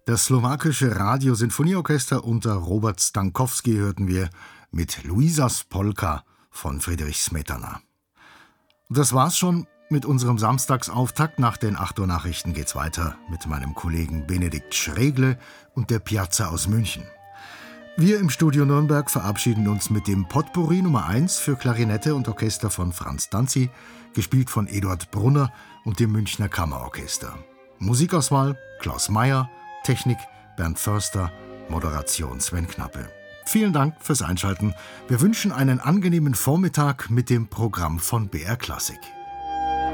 Das slowakische Radiosinfonieorchester unter Robert Stankowski hörten wir mit Luisas Polka von Friedrich Smetana. Das war's schon mit unserem Samstagsauftakt. Nach den 8 Uhr Nachrichten geht's weiter mit meinem Kollegen Benedikt Schregle und der Piazza aus München. Wir im Studio Nürnberg verabschieden uns mit dem Potpourri Nummer 1 für Klarinette und Orchester von Franz Danzi, gespielt von Eduard Brunner und dem Münchner Kammerorchester. Musikauswahl Klaus Meyer, Technik Bernd Förster, Moderation Sven Knappe. Vielen Dank fürs Einschalten. Wir wünschen einen angenehmen Vormittag mit dem Programm von BR Klassik.